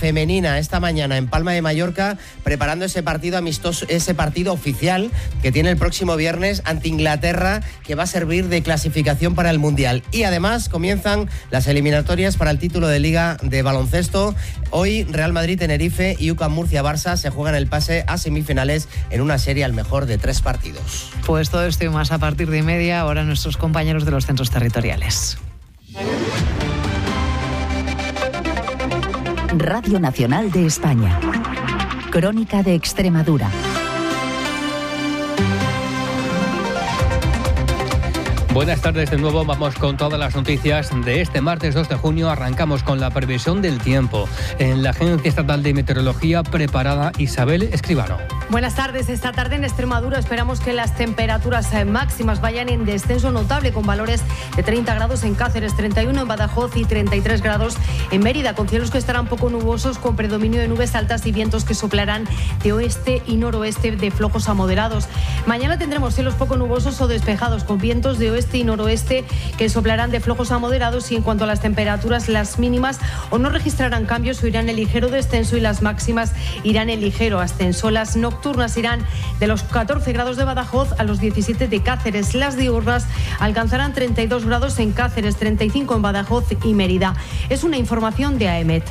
femenina esta mañana en Palma de Mallorca, preparando ese partido amistoso, ese partido oficial que tiene el próximo viernes ante Inglaterra, que va a servir de clasificación para el Mundial. Y además comienzan las eliminatorias para el título de Liga de baloncesto. Hoy Real Madrid-Tenerife y UCAM Murcia-Barça se juegan el pase a semifinales en una serie al mejor de 3 partidos. Pues todo esto y más a partir de 1:30, ahora nuestros compañeros de los centros territoriales. Radio Nacional de España. Crónica de Extremadura. Buenas tardes de nuevo, vamos con todas las noticias de este martes 2 de junio. Arrancamos con la previsión del tiempo. En la Agencia Estatal de Meteorología, preparada Isabel Escribano. Buenas tardes. Esta tarde en Extremadura esperamos que las temperaturas máximas vayan en descenso notable, con valores de 30 grados en Cáceres, 31 en Badajoz y 33 grados en Mérida, con cielos que estarán poco nubosos, con predominio de nubes altas y vientos que soplarán de oeste y noroeste de flojos a moderados. Mañana tendremos cielos poco nubosos o despejados, con vientos de oeste y noroeste que soplarán de flojos a moderados, y en cuanto a las temperaturas, las mínimas o no registrarán cambios o irán en ligero descenso y las máximas irán en ligero ascenso. Las nocturnas irán de los 14 grados de Badajoz a los 17 de Cáceres. Las diurnas alcanzarán 32 grados en Cáceres, 35 en Badajoz y Mérida. Es una información de AEMET.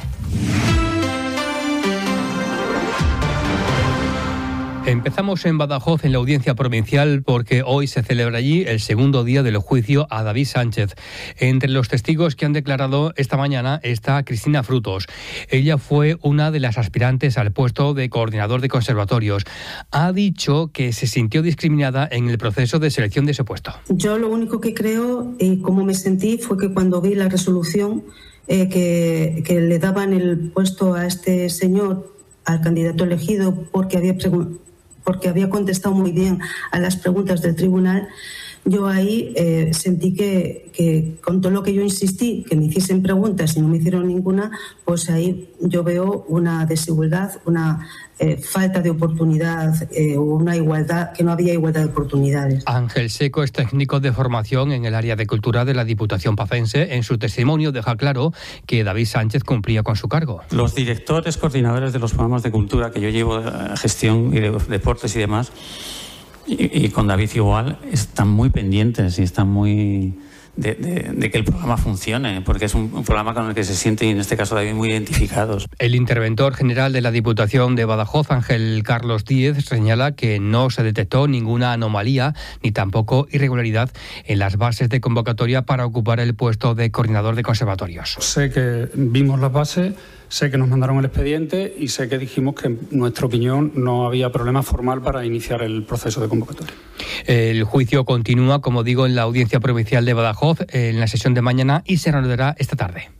Empezamos en Badajoz, en la audiencia provincial, porque hoy se celebra allí el segundo día del juicio a David Sánchez. Entre los testigos que han declarado esta mañana está Cristina Frutos. Ella fue una de las aspirantes al puesto de coordinador de conservatorios. Ha dicho que se sintió discriminada en el proceso de selección de ese puesto. Yo lo único que creo y cómo me sentí fue que cuando vi la resolución que le daban el puesto a este señor, al candidato elegido, porque había contestado muy bien a las preguntas del tribunal, yo ahí sentí que con todo lo que yo insistí, que me hiciesen preguntas y no me hicieron ninguna, pues ahí yo veo una desigualdad, una falta de oportunidad o una igualdad, que no había igualdad de oportunidades. Ángel Seco es técnico de formación en el área de cultura de la Diputación pacense. En su testimonio deja claro que David Sánchez cumplía con su cargo. Los directores, coordinadores de los programas de cultura, que yo llevo gestión y de deportes y demás, y con David igual, están muy pendientes y están muy de que el programa funcione, porque es un programa con el que se sienten, y en este caso David, muy identificados. El interventor general de la Diputación de Badajoz, Ángel Carlos Díez, señala que no se detectó ninguna anomalía ni tampoco irregularidad en las bases de convocatoria para ocupar el puesto de coordinador de conservatorios. Sé que vimos las bases, sé que nos mandaron el expediente y sé que dijimos que, en nuestra opinión, no había problema formal para iniciar el proceso de convocatoria. El juicio continúa, como digo, en la Audiencia Provincial de Badajoz en la sesión de mañana y se reanudará esta tarde.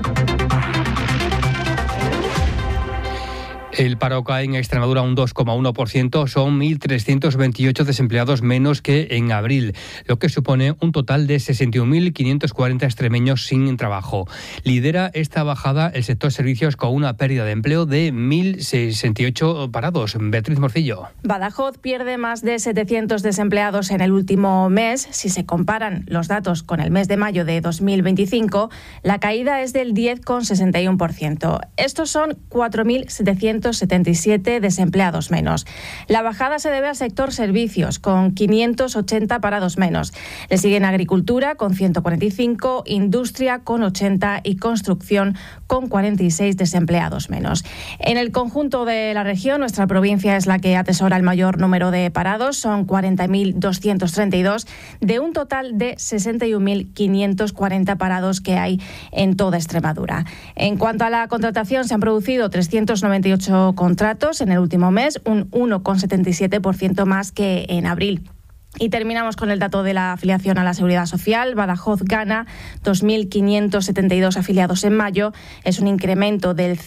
El paro cae en Extremadura un 2,1%, son 1.328 desempleados menos que en abril, lo que supone un total de 61.540 extremeños sin trabajo. Lidera esta bajada el sector servicios, con una pérdida de empleo de 1.068 parados. Beatriz Morcillo. Badajoz pierde más de 700 desempleados en el último mes. Si se comparan los datos con el mes de mayo de 2025, la caída es del 10,61%. Estos son 4.777 desempleados menos. La bajada se debe al sector servicios, con 580 parados menos. Le siguen agricultura, con 145, industria, con 80 y construcción, con 46 desempleados menos. En el conjunto de la región, nuestra provincia es la que atesora el mayor número de parados, son 40.232, de un total de 61.540 parados que hay en toda Extremadura. En cuanto a la contratación, se han producido 398 contratos en el último mes, un 1,77% más que en abril. Y terminamos con el dato de la afiliación a la Seguridad Social. Badajoz gana 2.572 afiliados en mayo. Es un incremento del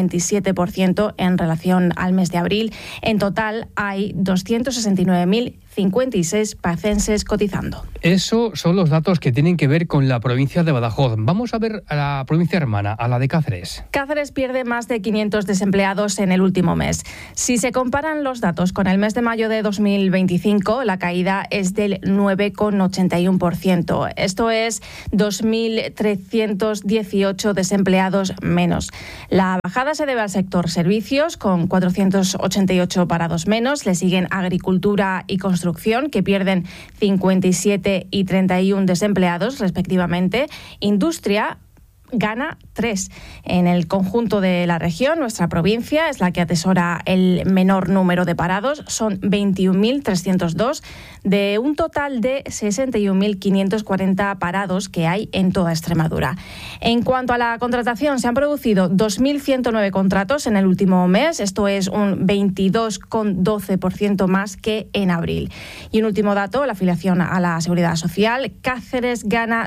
0,97% en relación al mes de abril. En total hay 269.000 56 pacenses cotizando. Esos son los datos que tienen que ver con la provincia de Badajoz. Vamos a ver a la provincia hermana, a la de Cáceres. Cáceres pierde más de 500 desempleados en el último mes. Si se comparan los datos con el mes de mayo de 2025, la caída es del 9,81%. Esto es 2.318 desempleados menos. La bajada se debe al sector servicios, con 488 parados menos. Le siguen agricultura y construcción, que pierden 57 y 31 desempleados respectivamente. Industria gana 3. En el conjunto de la región, nuestra provincia es la que atesora el menor número de parados, son 21.302 de un total de 61.540 parados que hay en toda Extremadura. En cuanto a la contratación, se han producido 2.109 contratos en el último mes, esto es un 22,12% más que en abril. Y un último dato, la afiliación a la Seguridad Social, Cáceres gana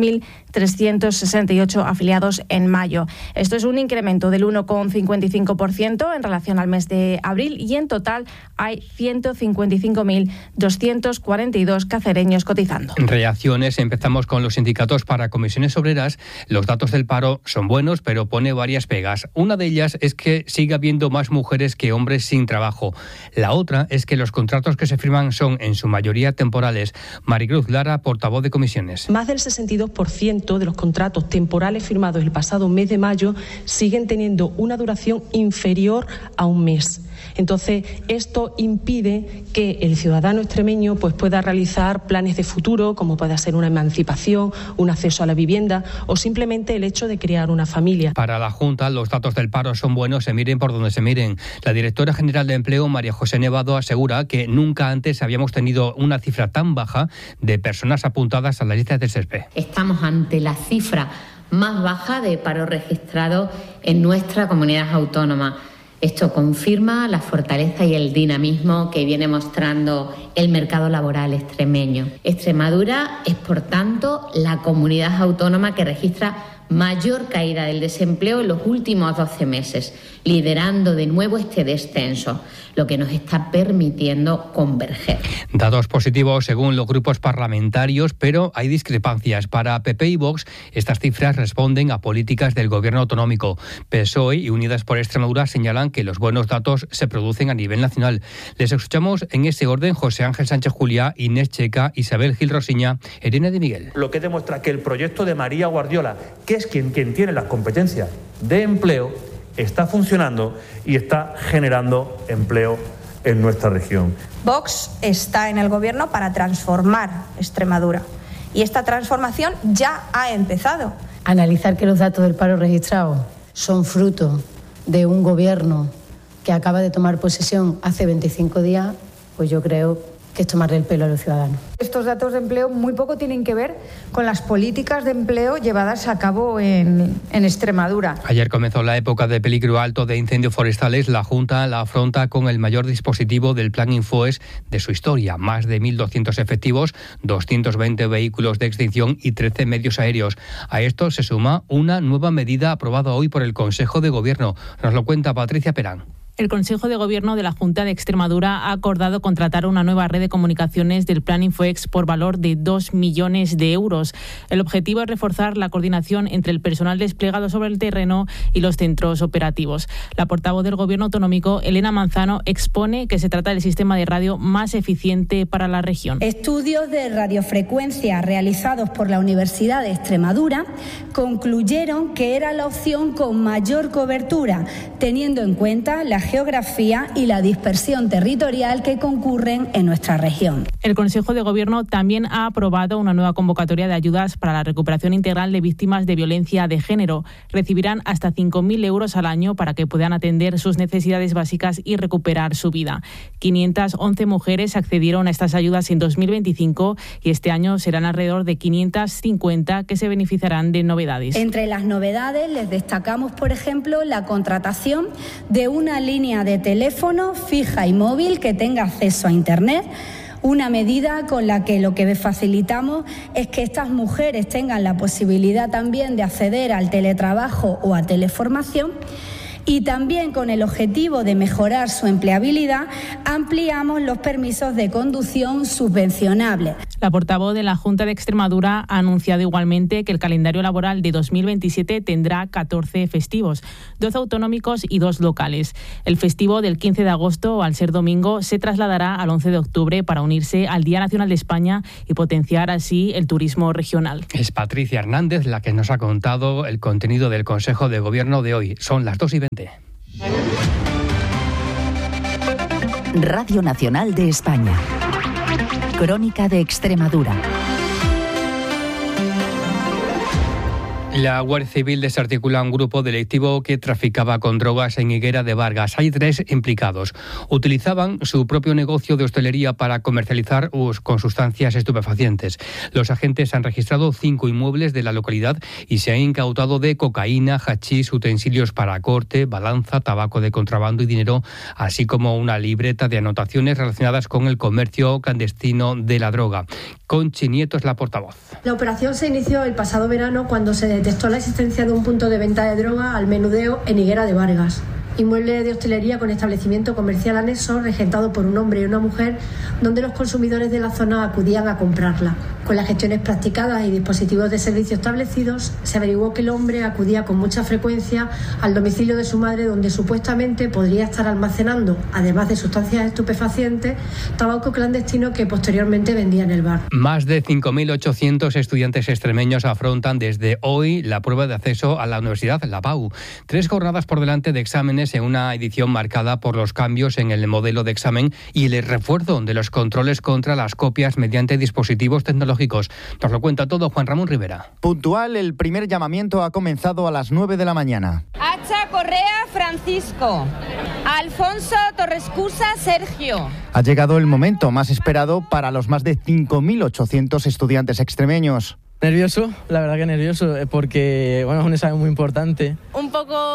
2.368 afiliados en mayo. Esto es un incremento del 1,55% en relación al mes de abril y en total hay 155.242 cacereños cotizando. Reacciones. Empezamos con los sindicatos. Para Comisiones Obreras, los datos del paro son buenos, pero pone varias pegas. Una de ellas es que sigue habiendo más mujeres que hombres sin trabajo. La otra es que los contratos que se firman son en su mayoría temporales. Maricruz Lara, portavoz de Comisiones. Más del 62% de los contratos temporales firmados el pasado mes de mayo siguen teniendo una duración inferior a un mes. Entonces, esto impide que el ciudadano extremeño pueda realizar planes de futuro, como pueda ser una emancipación, un acceso a la vivienda o simplemente el hecho de crear una familia. Para la Junta, los datos del paro son buenos, se miren por donde se miren. La directora general de Empleo, María José Nevado, asegura que nunca antes habíamos tenido una cifra tan baja de personas apuntadas a la lista del SERPE. Estamos ante la cifra más baja de paro registrado en nuestra comunidad autónoma. Esto confirma la fortaleza y el dinamismo que viene mostrando el mercado laboral extremeño. Extremadura es, por tanto, la comunidad autónoma que registra mayor caída del desempleo en los últimos 12 meses, liderando de nuevo este descenso, lo que nos está permitiendo converger. Datos positivos según los grupos parlamentarios, pero hay discrepancias. Para PP y Vox, estas cifras responden a políticas del gobierno autonómico. PSOE y Unidas por Extremadura señalan que los buenos datos se producen a nivel nacional. Les escuchamos en ese orden: José Ángel Sánchez Juliá, Inés Checa, Isabel Gil Rosiña, Irene de Miguel. Lo que demuestra que el proyecto de María Guardiola, que es quien tiene las competencias de empleo, está funcionando y está generando empleo en nuestra región. Vox está en el gobierno para transformar Extremadura y esta transformación ya ha empezado. Analizar que los datos del paro registrado son fruto de un gobierno que acaba de tomar posesión hace 25 días, pues yo creo que es tomarle el pelo a los ciudadanos. Estos datos de empleo muy poco tienen que ver con las políticas de empleo llevadas a cabo en Extremadura. Ayer comenzó la época de peligro alto de incendios forestales. La Junta la afronta con el mayor dispositivo del Plan Infoes de su historia. Más de 1.200 efectivos, 220 vehículos de extinción y 13 medios aéreos. A esto se suma una nueva medida aprobada hoy por el Consejo de Gobierno. Nos lo cuenta Patricia Perán. El Consejo de Gobierno de la Junta de Extremadura ha acordado contratar una nueva red de comunicaciones del Plan Infoex por valor de 2 millones de euros. El objetivo es reforzar la coordinación entre el personal desplegado sobre el terreno y los centros operativos. La portavoz del Gobierno autonómico, Elena Manzano, expone que se trata del sistema de radio más eficiente para la región. Estudios de radiofrecuencia realizados por la Universidad de Extremadura concluyeron que era la opción con mayor cobertura, teniendo en cuenta la geografía y la dispersión territorial que concurren en nuestra región. El Consejo de Gobierno también ha aprobado una nueva convocatoria de ayudas para la recuperación integral de víctimas de violencia de género. Recibirán hasta 5.000 euros al año para que puedan atender sus necesidades básicas y recuperar su vida. 511 mujeres accedieron a estas ayudas en 2025 y este año serán alrededor de 550 que se beneficiarán de novedades. Entre las novedades les destacamos, por ejemplo, la contratación de una línea de teléfono fija y móvil que tenga acceso a Internet, una medida con la que lo que facilitamos es que estas mujeres tengan la posibilidad también de acceder al teletrabajo o a teleformación. Y también con el objetivo de mejorar su empleabilidad, ampliamos los permisos de conducción subvencionables. La portavoz de la Junta de Extremadura ha anunciado igualmente que el calendario laboral de 2027 tendrá 14 festivos, 12 autonómicos y 2 locales. El festivo del 15 de agosto, al ser domingo, se trasladará al 11 de octubre para unirse al Día Nacional de España y potenciar así el turismo regional. Es Patricia Hernández la que nos ha contado el contenido del Consejo de Gobierno de hoy. Son las 2:20. Radio Nacional de España. Crónica de Extremadura. La Guardia Civil desarticula un grupo delictivo que traficaba con drogas en Higuera de Vargas. Hay 3 implicados. Utilizaban su propio negocio de hostelería para comercializar con sustancias estupefacientes. Los agentes han registrado 5 inmuebles de la localidad y se han incautado de cocaína, hachís, utensilios para corte, balanza, tabaco de contrabando y dinero, así como una libreta de anotaciones relacionadas con el comercio clandestino de la droga. Conchi Nieto es la portavoz. La operación se inició el pasado verano cuando se detectó la existencia de un punto de venta de droga al menudeo en Higuera de Vargas. Inmueble de hostelería con establecimiento comercial anexo regentado por un hombre y una mujer, donde los consumidores de la zona acudían a comprarla. Con las gestiones practicadas y dispositivos de servicio establecidos, se averiguó que el hombre acudía con mucha frecuencia al domicilio de su madre, donde supuestamente podría estar almacenando, además de sustancias estupefacientes, tabaco clandestino que posteriormente vendía en el bar. Más de 5.800 estudiantes extremeños afrontan desde hoy la prueba de acceso a la universidad, la PAU. 3 jornadas por delante de exámenes en una edición marcada por los cambios en el modelo de examen y el refuerzo de los controles contra las copias mediante dispositivos tecnológicos. Nos lo cuenta todo Juan Ramón Rivera. Puntual, el primer llamamiento ha comenzado a las 9 de la mañana. Hacha Correa Francisco, Alfonso Torrescusa Sergio. Ha llegado el momento más esperado para los más de 5.800 estudiantes extremeños. Nervioso, la verdad que nervioso, porque bueno, es un examen muy importante. Un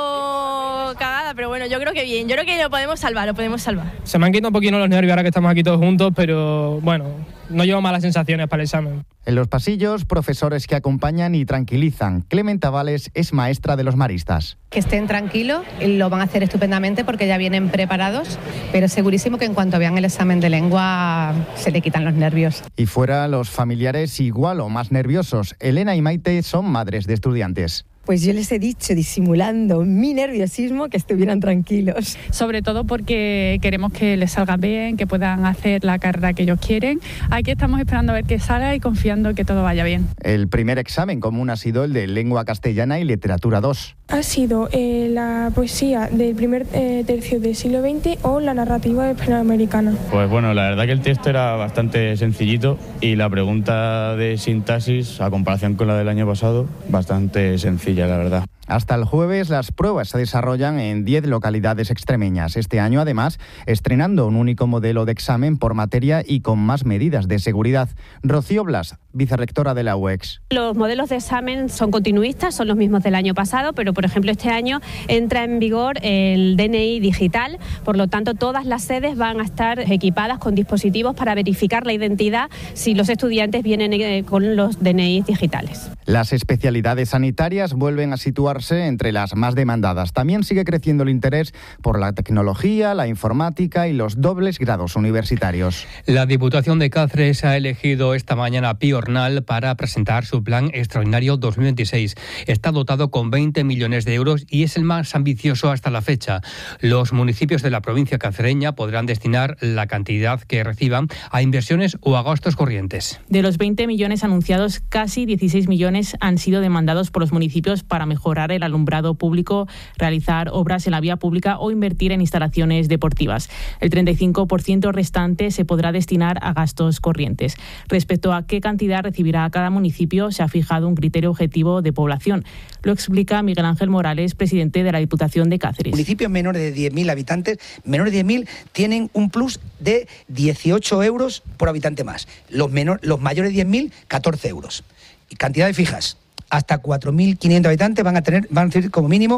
poco cagada, pero bueno, yo creo que bien, yo creo que lo podemos salvar. Se me han quitado un poquito los nervios ahora que estamos aquí todos juntos, pero bueno, no llevo malas sensaciones para el examen. En los pasillos, profesores que acompañan y tranquilizan. Clementa Vales es maestra de los maristas. Que estén tranquilos, lo van a hacer estupendamente porque ya vienen preparados, pero segurísimo que en cuanto vean el examen de lengua se le quitan los nervios. Y fuera, los familiares igual o más nerviosos. Elena y Maite son madres de estudiantes. Pues yo les he dicho, disimulando mi nerviosismo, que estuvieran tranquilos. Sobre todo porque queremos que les salga bien, que puedan hacer la carrera que ellos quieren. Aquí estamos esperando a ver qué salga y confiando que todo vaya bien. El primer examen común ha sido el de Lengua Castellana y Literatura 2. Ha sido la poesía del primer tercio del siglo XX o la narrativa hispanoamericana. Pues bueno, la verdad que el texto era bastante sencillito y la pregunta de sintaxis, a comparación con la del año pasado, bastante sencilla. La verdad. Hasta el jueves las pruebas se desarrollan en 10 localidades extremeñas. Este año, además, estrenando un único modelo de examen por materia y con más medidas de seguridad. Rocío Blas, vicerrectora de la UEX. Los modelos de examen son continuistas, son los mismos del año pasado, pero por ejemplo este año entra en vigor el DNI digital, por lo tanto todas las sedes van a estar equipadas con dispositivos para verificar la identidad si los estudiantes vienen con los DNI digitales. Las especialidades sanitarias vuelven a situarse entre las más demandadas. También sigue creciendo el interés por la tecnología, la informática y los dobles grados universitarios. La Diputación de Cáceres ha elegido esta mañana a Pío Ornal para presentar su plan extraordinario 2026. Está dotado con 20 millones de euros y es el más ambicioso hasta la fecha. Los municipios de la provincia cacereña podrán destinar la cantidad que reciban a inversiones o a gastos corrientes. De los 20 millones anunciados, casi 16 millones han sido demandados por los municipios para mejorar el alumbrado público, realizar obras en la vía pública o invertir en instalaciones deportivas. El 35% restante se podrá destinar a gastos corrientes. Respecto a qué cantidad recibirá cada municipio, se ha fijado un criterio objetivo de población. Lo explica Miguel Ángel Morales, presidente de la Diputación de Cáceres. Municipios menores de 10.000 habitantes, menores de 10.000, tienen un plus de 18 euros por habitante más. Los mayores de 10.000, 14 euros. Y cantidades fijas. Hasta 4.500 habitantes van a recibir como mínimo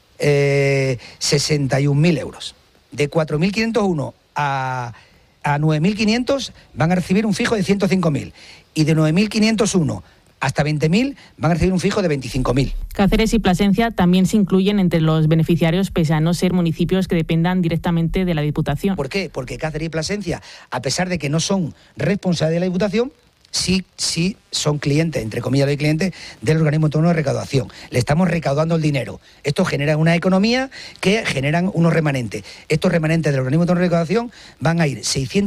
61.000 euros. De 4.501 a 9.500 van a recibir un fijo de 105.000. Y de 9.501 hasta 20.000 van a recibir un fijo de 25.000. Cáceres y Plasencia también se incluyen entre los beneficiarios, pese a no ser municipios que dependan directamente de la Diputación. ¿Por qué? Porque Cáceres y Plasencia, a pesar de que no son responsables de la Diputación, sí son clientes, entre comillas de clientes, del organismo autónomo de recaudación. Le estamos recaudando el dinero. Esto genera una economía que generan unos remanentes. Estos remanentes del organismo autónomo de recaudación van a ir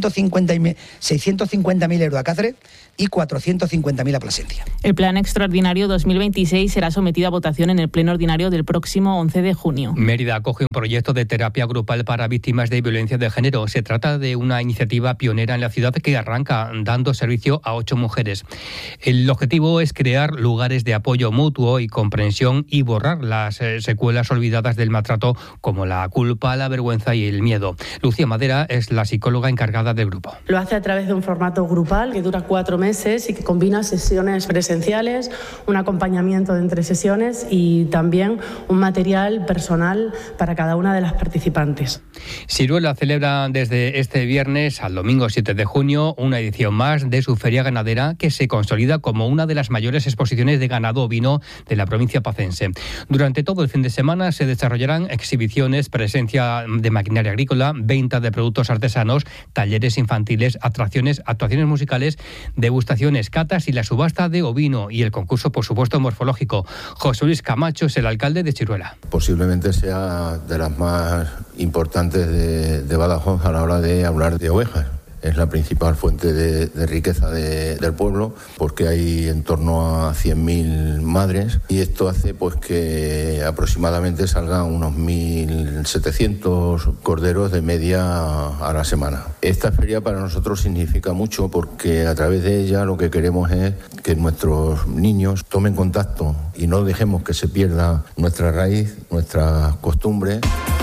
650.000 euros a Cáceres y 450.000 a Plasencia. El plan extraordinario 2026 será sometido a votación en el pleno ordinario del próximo 11 de junio. Mérida acoge un proyecto de terapia grupal para víctimas de violencia de género. Se trata de una iniciativa pionera en la ciudad que arranca dando servicio a 8 mujeres. El objetivo es crear lugares de apoyo mutuo y comprensión y borrar las secuelas olvidadas del maltrato, como la culpa, la vergüenza y el miedo. Lucía Madera es la psicóloga encargada del grupo. Lo hace a través de un formato grupal que dura 4 meses y que combina sesiones presenciales, un acompañamiento de entre sesiones y también un material personal para cada una de las participantes. Siruela celebra desde este viernes al domingo 7 de junio una edición más de su feria ganadera, que se consolida como una de las mayores exposiciones de ganado ovino de la provincia pacense. Durante todo el fin de semana se desarrollarán exhibiciones, presencia de maquinaria agrícola, venta de productos artesanos, talleres infantiles, actuaciones musicales, degustaciones, catas y la subasta de ovino y el concurso, por supuesto, morfológico. José Luis Camacho es el alcalde de Siruela. Posiblemente sea de las más importantes de Badajoz a la hora de hablar de ovejas. Es la principal fuente de riqueza del pueblo, porque hay en torno a 100.000 madres, y esto hace pues que aproximadamente salgan unos 1.700 corderos de media a la semana. Esta feria para nosotros significa mucho, porque a través de ella lo que queremos es que nuestros niños tomen contacto y no dejemos que se pierda nuestra raíz, nuestras costumbres.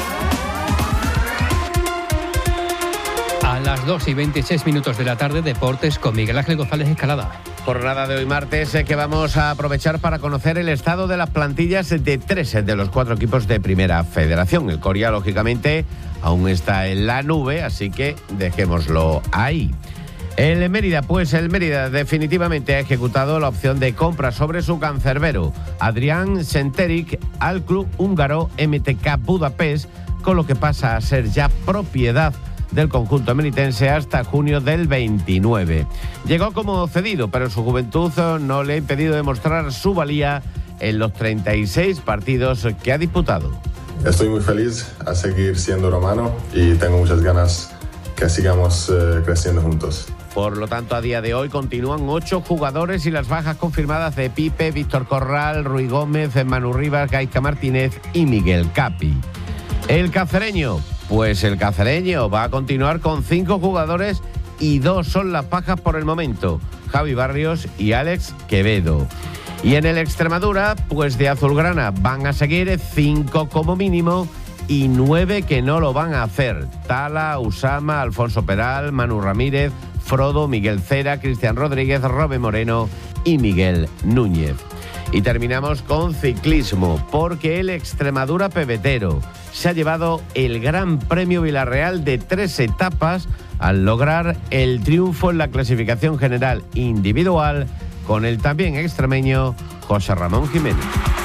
A las 2:26 de la tarde, deportes con Miguel Ángel González Escalada. Jornada de hoy martes que vamos a aprovechar para conocer el estado de las plantillas de 3 de los 4 equipos de Primera Federación. El Coria, lógicamente, aún está en la nube, así que dejémoslo ahí. El Mérida definitivamente ha ejecutado la opción de compra sobre su cancerbero, Adrián Senteric, al club húngaro MTK Budapest, con lo que pasa a ser ya propiedad del conjunto emeritense hasta junio del 29. Llegó como cedido, pero su juventud no le ha impedido demostrar su valía en los 36 partidos que ha disputado. Estoy muy feliz a seguir siendo romano y tengo muchas ganas que sigamos creciendo juntos. Por lo tanto, a día de hoy continúan 8 jugadores y las bajas confirmadas de Pipe, Víctor Corral, Rui Gómez, Manu Rivas, Gaizka Martínez y Miguel Capi. El cacereño va a continuar con 5 jugadores y 2 son las bajas por el momento, Javi Barrios y Alex Quevedo. Y en el Extremadura, pues de azulgrana van a seguir 5 como mínimo y 9 que no lo van a hacer: Tala, Usama, Alfonso Peral, Manu Ramírez, Frodo, Miguel Cera, Cristian Rodríguez, Robe Moreno y Miguel Núñez. Y terminamos con ciclismo, porque el Extremadura pebetero se ha llevado el Gran Premio Villarreal de 3 etapas al lograr el triunfo en la clasificación general individual con el también extremeño José Ramón Jiménez.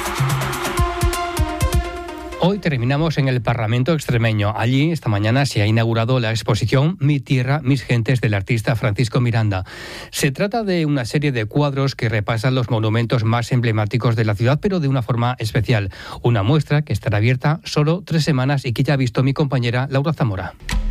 Hoy terminamos en el Parlamento extremeño. Allí, esta mañana, se ha inaugurado la exposición Mi Tierra, Mis Gentes, del artista Francisco Miranda. Se trata de una serie de cuadros que repasan los monumentos más emblemáticos de la ciudad, pero de una forma especial. Una muestra que estará abierta solo 3 semanas y que ya ha visto mi compañera Laura Zamora.